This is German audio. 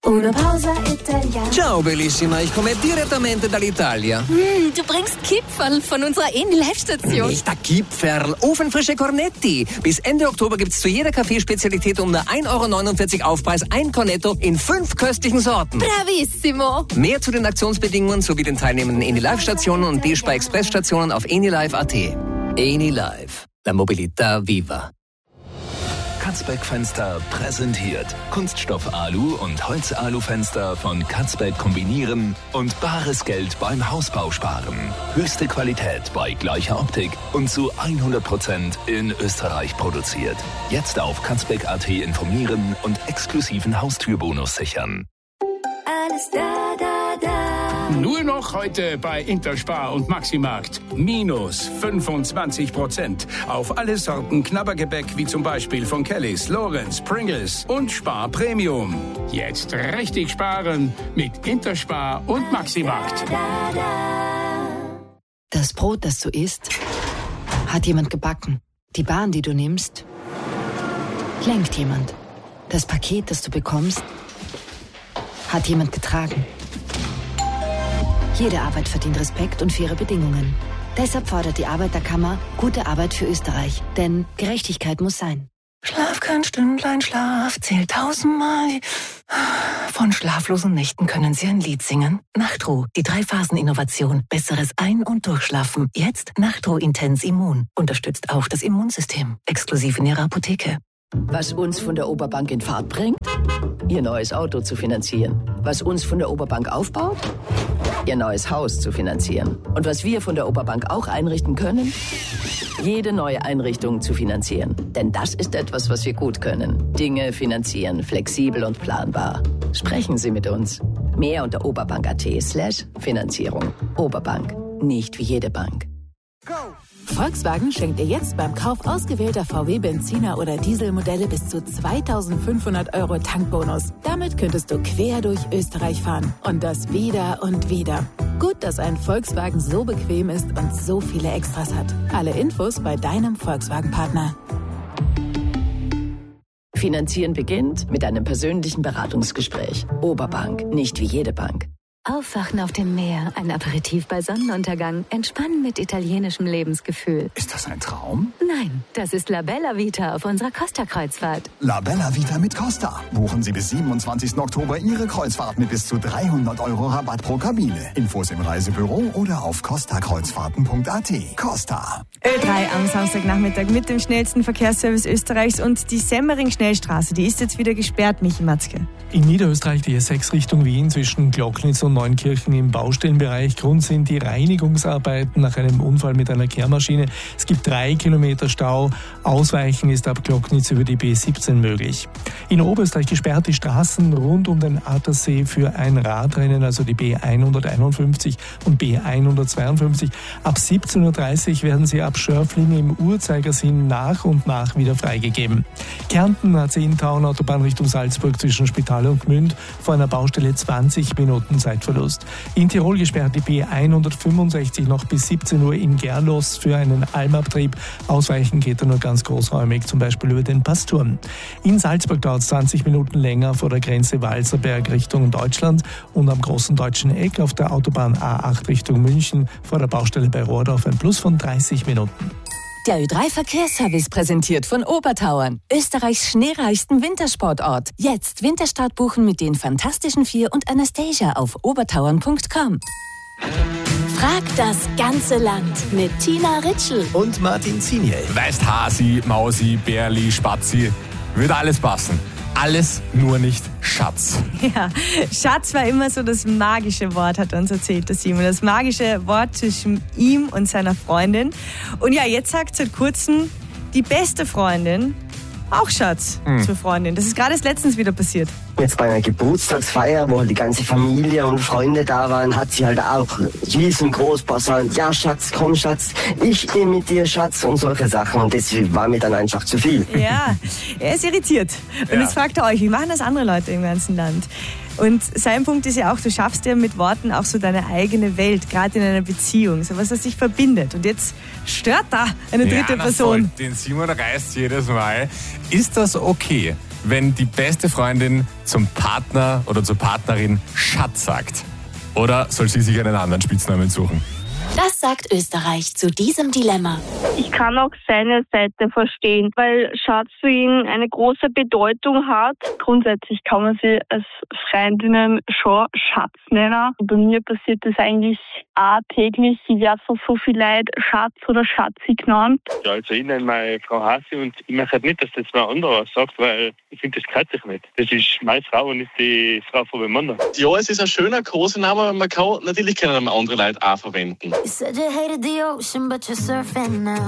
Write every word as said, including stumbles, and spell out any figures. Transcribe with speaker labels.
Speaker 1: Una pausa italiana.
Speaker 2: Ciao bellissima, ich komme direttamente dall'Italia.
Speaker 1: Mm, du bringst Kipferl von unserer Eni-Live-Station.
Speaker 2: Nicht der Kipferl, ofenfrische Cornetti. Bis Ende Oktober gibt's zu jeder Kaffeespezialität um nur ein Euro neunundvierzig Aufpreis ein Cornetto in fünf köstlichen Sorten.
Speaker 1: Bravissimo.
Speaker 2: Mehr zu den Aktionsbedingungen sowie den teilnehmenden Eni-Live-Stationen und D-Spar-Express-Stationen auf enilive punkt at. Eni-Live, la mobilità viva.
Speaker 3: Katzbeck Fenster präsentiert Kunststoff Alu und Holz Alu Fenster von Katzbeck kombinieren und bares Geld beim Hausbau sparen. Höchste Qualität bei gleicher Optik und zu hundert Prozent in Österreich produziert. Jetzt auf katzbeck punkt at informieren und exklusiven Haustürbonus sichern.
Speaker 1: Alles da, da, da.
Speaker 4: Nur noch heute bei Interspar und Maximarkt. Minus fünfundzwanzig Prozent auf alle Sorten Knabbergebäck, wie zum Beispiel von Kellys, Lorenz, Pringles und Spar Premium. Jetzt richtig sparen mit Interspar und Maximarkt.
Speaker 5: Das Brot, das du isst, hat jemand gebacken. Die Bahn, die du nimmst, lenkt jemand. Das Paket, das du bekommst, hat jemand getragen. Jede Arbeit verdient Respekt und faire Bedingungen. Deshalb fordert die Arbeiterkammer gute Arbeit für Österreich. Denn Gerechtigkeit muss sein.
Speaker 6: Schlaf kein Stündlein, Schlaf zählt tausendmal. Von schlaflosen Nächten können Sie ein Lied singen. Nachtruh, die Drei-Phasen-Innovation. Besseres Ein- und Durchschlafen. Jetzt Nachtruh Intens Immun. Unterstützt auch das Immunsystem. Exklusiv in Ihrer Apotheke.
Speaker 7: Was uns von der Oberbank in Fahrt bringt? Ihr neues Auto zu finanzieren. Was uns von der Oberbank aufbaut? Ihr neues Haus zu finanzieren. Und was wir von der Oberbank auch einrichten können? Jede neue Einrichtung zu finanzieren. Denn das ist etwas, was wir gut können. Dinge finanzieren, flexibel und planbar. Sprechen Sie mit uns. Mehr unter oberbank punkt at slash Finanzierung. Oberbank. Nicht wie jede Bank.
Speaker 8: Volkswagen schenkt dir jetzt beim Kauf ausgewählter V W-Benziner- oder Dieselmodelle bis zu zweitausendfünfhundert Euro Tankbonus. Damit könntest du quer durch Österreich fahren. Und das wieder und wieder. Gut, dass ein Volkswagen so bequem ist und so viele Extras hat. Alle Infos bei deinem Volkswagen-Partner.
Speaker 7: Finanzieren beginnt mit einem persönlichen Beratungsgespräch. Oberbank. Nicht wie jede Bank.
Speaker 9: Aufwachen auf dem Meer, ein Aperitif bei Sonnenuntergang, entspannen mit italienischem Lebensgefühl.
Speaker 10: Ist das ein Traum?
Speaker 9: Nein, das ist La Bella Vita auf unserer Costa-Kreuzfahrt.
Speaker 10: La Bella Vita mit Costa. Buchen Sie bis siebenundzwanzigsten Oktober Ihre Kreuzfahrt mit bis zu dreihundert Euro Rabatt pro Kabine. Infos im Reisebüro oder auf costa kreuzfahrten punkt at. Costa.
Speaker 11: Ö drei am Samstagnachmittag mit dem schnellsten Verkehrsservice Österreichs und die Semmering-Schnellstraße, die ist jetzt wieder gesperrt, Michi Matzke.
Speaker 12: In Niederösterreich die S sechs Richtung Wien zwischen Glocknitz und Neunkirchen im Baustellenbereich. Grund sind die Reinigungsarbeiten nach einem Unfall mit einer Kehrmaschine. Es gibt drei Kilometer Stau. Ausweichen ist ab Glocknitz über die B siebzehn möglich. In Oberösterreich gesperrt die Straßen rund um den Attersee für ein Radrennen, also die B hunderteinundfünfzig und B hundertzweiundfünfzig. Ab siebzehn Uhr dreißig werden sie ab Schörfling im Uhrzeigersinn nach und nach wieder freigegeben. Kärnten A zehn Town Autobahn Richtung Salzburg zwischen Spital und Gmünd vor einer Baustelle zwanzig Minuten Zeitverlust. In Tirol gesperrt die B hundertfünfundsechzig noch bis siebzehn Uhr in Gerlos für einen Almabtrieb. Ausweichen geht er nur ganz großräumig, zum Beispiel über den Passturm. In Salzburg dauert es zwanzig Minuten länger vor der Grenze Walserberg Richtung Deutschland und am großen deutschen Eck auf der Autobahn A acht Richtung München vor der Baustelle bei Rohrdorf ein Plus von dreißig Minuten.
Speaker 6: Der Ö drei Verkehrsservice präsentiert von Obertauern, Österreichs schneereichsten Wintersportort. Jetzt Winterstart buchen mit den Fantastischen Vier und Anastasia auf obertauern punkt com.
Speaker 1: Frag das ganze Land mit Tina Ritschl
Speaker 13: und Martin Ziniel.
Speaker 14: Weißt Hasi, Mausi, Bärli, Spazi, würde alles passen. Alles nur nicht Schatz.
Speaker 11: Ja, Schatz war immer so das magische Wort, hat uns erzählt, der Simon. Das magische Wort zwischen ihm und seiner Freundin. Und ja, jetzt sagt seit kurzem die beste Freundin auch Schatz mhm. zur Freundin. Das ist gerade erst letztens wieder passiert.
Speaker 15: Jetzt bei einer Geburtstagsfeier, wo halt die ganze Familie und Freunde da waren, hat sie halt auch riesengroß posaunt, ja Schatz, komm Schatz, ich gehe mit dir Schatz und solche Sachen. Und das war mir dann einfach zu viel.
Speaker 11: Ja, er ist irritiert. Und ja. Jetzt fragt er euch, wie machen das andere Leute im ganzen Land? Und sein Punkt ist ja auch, du schaffst ja mit Worten auch so deine eigene Welt, gerade in einer Beziehung, so was, was dich verbindet. Und jetzt stört da eine dritte
Speaker 14: ja,
Speaker 11: Person.
Speaker 14: Voll. Den Simon reißt jedes Mal. Ist das okay? wenn die beste Freundin zum Partner oder zur Partnerin Schatz sagt? Oder soll sie sich einen anderen Spitznamen suchen?
Speaker 1: Das sagt Österreich zu diesem Dilemma.
Speaker 13: Ich kann auch seine Seite verstehen, weil Schatz für ihn eine große Bedeutung hat. Grundsätzlich kann man sie als Freundinnen schon Schatz nennen. Bei mir passiert das eigentlich auch täglich. Ich werde von so viel Leuten Schatz oder Schatzi genannt.
Speaker 16: Ja, also ich nenne meine Frau Hasi und ich möchte halt nicht, dass das wer anderer sagt, weil ich finde, das gehört sich nicht. Das ist meine Frau und nicht die Frau von meinem Mann.
Speaker 17: Ja, es ist ein schöner Kosename, aber man kann natürlich keine andere Leute auch verwenden.
Speaker 18: You said you hated the ocean, but you're surfing now.